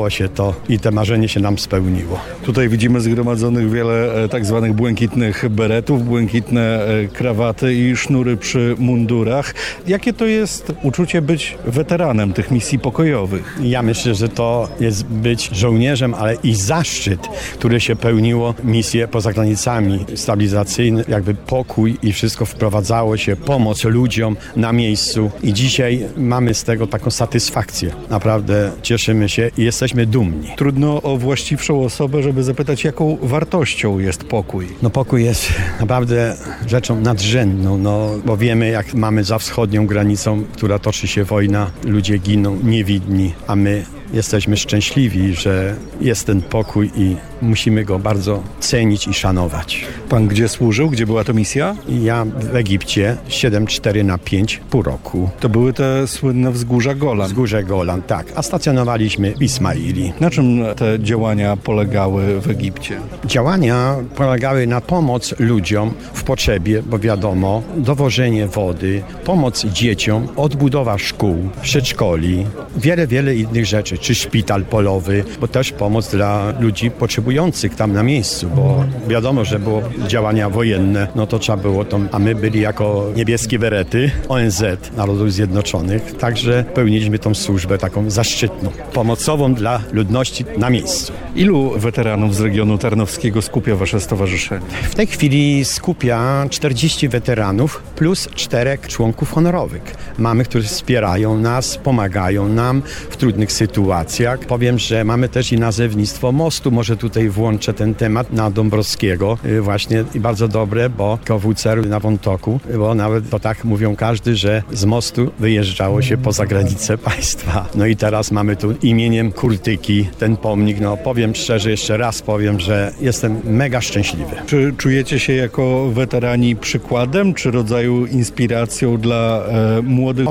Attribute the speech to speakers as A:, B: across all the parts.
A: udało się to i to marzenie się nam spełniło.
B: Tutaj widzimy zgromadzonych wiele tak zwanych błękitnych beretów, błękitne krawaty i sznury przy mundurach. Jakie to jest uczucie być weteranem tych misji pokojowych?
A: Ja myślę, że to jest być żołnierzem, ale i zaszczyt, który się pełniło misje poza granicami stabilizacyjne, jakby pokój i wszystko wprowadzało się, pomoc ludziom na miejscu i dzisiaj mamy z tego taką satysfakcję. Naprawdę cieszymy się i jesteśmy dumni.
B: Trudno o właściwszą osobę, żeby zapytać, jaką wartością jest pokój.
A: No pokój jest naprawdę rzeczą nadrzędną, bo wiemy, jak mamy za wschodnią granicą, która toczy się wojna, ludzie giną niewidni, a my jesteśmy szczęśliwi, że jest ten pokój i musimy go bardzo cenić i szanować.
B: Pan gdzie służył? Gdzie była to misja?
A: Ja w Egipcie 7-4-5 pół roku.
B: To były te słynne wzgórza Golan.
A: Wzgórze Golan, tak. A stacjonowaliśmy w Ismaili.
B: Na czym te działania polegały w Egipcie?
A: Działania polegały na pomoc ludziom w potrzebie, bo wiadomo, dowożenie wody, pomoc dzieciom, odbudowa szkół, przedszkoli, wiele innych rzeczy, czy szpital polowy, bo też pomoc dla ludzi potrzebujących tam na miejscu, bo wiadomo, że było działania wojenne, no to trzeba było to, a my byli jako niebieskie berety ONZ, Narodów Zjednoczonych, także pełniliśmy tą służbę taką zaszczytną, pomocową dla ludności na miejscu.
B: Ilu weteranów z regionu tarnowskiego skupia wasze stowarzyszenie?
A: W tej chwili skupia 40 weteranów plus 4 członków honorowych. Mamy, którzy wspierają nas, pomagają nam w trudnych sytuacjach. Powiem, że mamy też i nazewnictwo mostu. Może tutaj włączę ten temat na Dąbrowskiego. Właśnie i bardzo dobre, bo KWCR na Wątoku, bo nawet to tak mówią każdy, że z mostu wyjeżdżało się poza granicę państwa. No i teraz mamy tu imieniem Kurtyki ten pomnik. No powiem szczerze, jeszcze raz powiem, że jestem mega szczęśliwy.
B: Czy czujecie się jako weterani przykładem, czy rodzaju inspiracją dla młodych?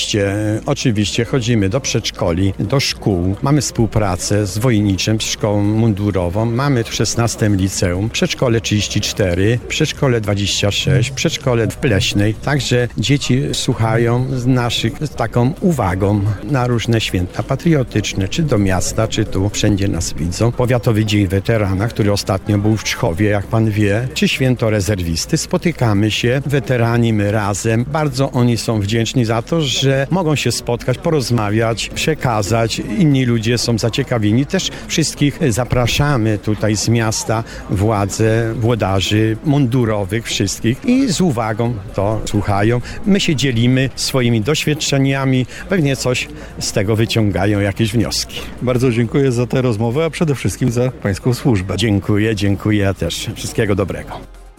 A: Oczywiście chodzimy do przedszkoli, do szkół. Mamy współpracę z Wojniczym, z szkołą mundurową. Mamy w 16 liceum, przedszkole 34, przedszkole 26, przedszkole w Pleśnej. Także dzieci słuchają z naszych z taką uwagą na różne święta patriotyczne, czy do miasta, czy tu. Wszędzie nas widzą. Powiatowy Dzień Weterana, który ostatnio był w Czchowie, jak pan wie, czy święto rezerwisty. Spotykamy się, weterani, my razem. Bardzo oni są wdzięczni za to, że mogą się spotkać, porozmawiać, przekazać. Inni ludzie są zaciekawieni. Też wszystkich zapraszamy tutaj z miasta, władze, włodarzy mundurowych, wszystkich i z uwagą to słuchają. My się dzielimy swoimi doświadczeniami, pewnie coś z tego wyciągają, jakieś wnioski.
B: Bardzo dziękuję za tę rozmowę, a przede wszystkim za pańską służbę.
A: Dziękuję też. Wszystkiego dobrego.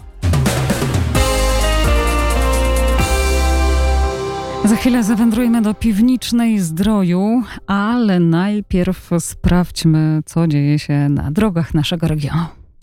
C: Za chwilę zawędrujemy do Piwnicznej Zdroju, ale najpierw sprawdźmy, co dzieje się na drogach naszego regionu.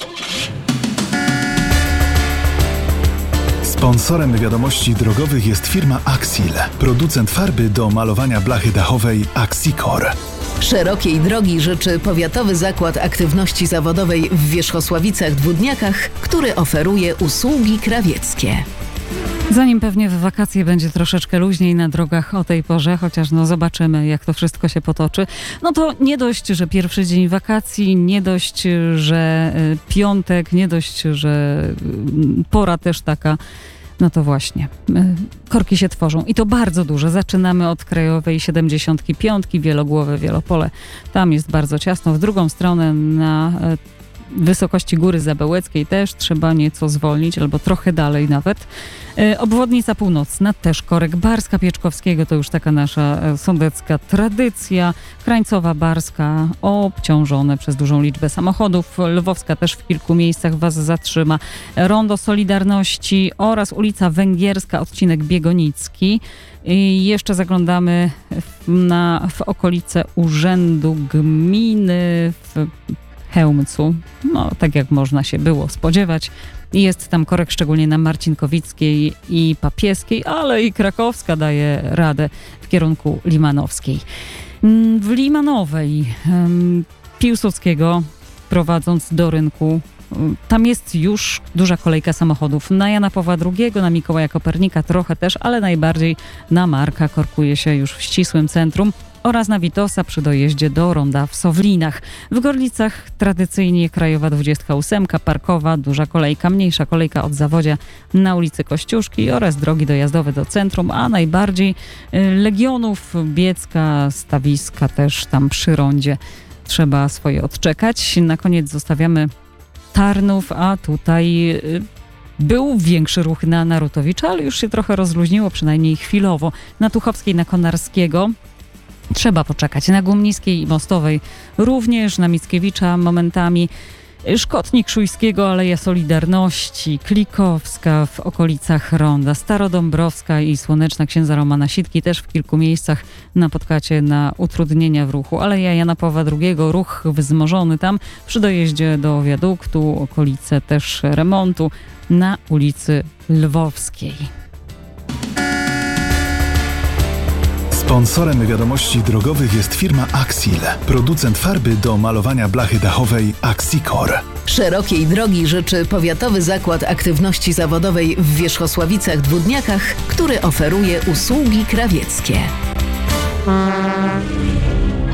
D: Sponsorem wiadomości drogowych jest firma Axil, producent farby do malowania blachy dachowej Axicor.
E: Szerokiej drogi życzy Powiatowy Zakład Aktywności Zawodowej w Wierzchosławicach-Dwódniakach, który oferuje usługi krawieckie.
C: Zanim pewnie w wakacje będzie troszeczkę luźniej na drogach o tej porze, chociaż zobaczymy, jak to wszystko się potoczy, no to nie dość, że pierwszy dzień wakacji, nie dość, że piątek, nie dość, że pora też taka. No to właśnie, korki się tworzą i to bardzo duże. Zaczynamy od krajowej 75, Wielogłowe, Wielopole. Tam jest bardzo ciasno. W drugą stronę na wysokości Góry Zabełeckiej też trzeba nieco zwolnić, albo trochę dalej nawet. Obwodnica północna, też korek Barska Pieczkowskiego, to już taka nasza sądecka tradycja. Krańcowa Barska obciążone przez dużą liczbę samochodów. Lwowska też w kilku miejscach was zatrzyma. Rondo Solidarności oraz ulica Węgierska, odcinek Biegonicki. I jeszcze zaglądamy w okolice Urzędu Gminy w Chełmcu, no tak jak można się było spodziewać. Jest tam korek szczególnie na Marcinkowickiej i Papieskiej, ale i Krakowska daje radę w kierunku Limanowskiej. W Limanowej Piłsudskiego prowadząc do rynku, tam jest już duża kolejka samochodów. Na Jana Pawła II, na Mikołaja Kopernika trochę też, ale najbardziej na Marka korkuje się już w ścisłym centrum. oraz na Witosa przy dojeździe do ronda w Sowlinach. W Gorlicach tradycyjnie Krajowa 28, parkowa, duża kolejka, mniejsza kolejka od Zawodzia na ulicy Kościuszki oraz drogi dojazdowe do centrum, a najbardziej Legionów, Biecka, stawiska też tam przy rondzie. Trzeba swoje odczekać. Na koniec zostawiamy Tarnów, a tutaj był większy ruch na Narutowicza, ale już się trochę rozluźniło, przynajmniej chwilowo. Na Tuchowskiej, na Konarskiego trzeba poczekać. Na Gumniskiej i Mostowej również, na Mickiewicza momentami. Szkotnik Szujskiego, Aleja Solidarności, Klikowska w okolicach ronda, Starodąbrowska i Słoneczna Księdza Romana Sitki też w kilku miejscach napotkacie na utrudnienia w ruchu. Aleja Jana Pawła II, ruch wzmożony tam przy dojeździe do wiaduktu, okolice też remontu na ulicy Lwowskiej.
D: Sponsorem wiadomości drogowych jest firma Axil, producent farby do malowania blachy dachowej Axicor.
E: Szerokiej drogi życzy Powiatowy Zakład Aktywności Zawodowej w Wierzchosławicach-Dwódniakach, który oferuje usługi krawieckie.